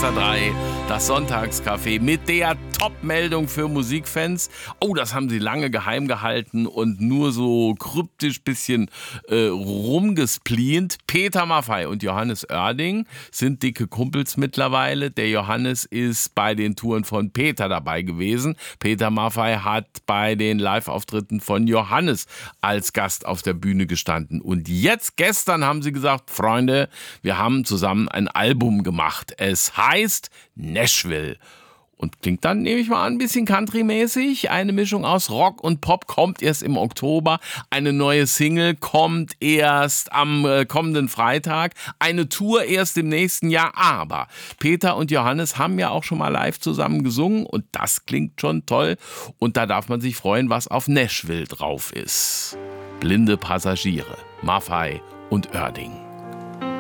Extra 3, das Sonntagscafé mit der Top-Meldung für Musikfans. Oh, das haben sie lange geheim gehalten und nur so kryptisch bisschen rumgesplient. Peter Maffay und Johannes Oerding sind dicke Kumpels mittlerweile. Der Johannes ist bei den Touren von Peter dabei gewesen. Peter Maffay hat bei den Live-Auftritten von Johannes als Gast auf der Bühne gestanden. Und jetzt, gestern, haben sie gesagt, Freunde, wir haben zusammen ein Album gemacht. Es heißt Nashville. Und klingt dann, nehme ich mal an, ein bisschen Country-mäßig. Eine Mischung aus Rock und Pop kommt erst im Oktober. Eine neue Single kommt erst am kommenden Freitag. Eine Tour erst im nächsten Jahr. Aber Peter und Johannes haben ja auch schon mal live zusammen gesungen. Und das klingt schon toll. Und da darf man sich freuen, was auf Nashville drauf ist. Blinde Passagiere, Maffay und Oerding.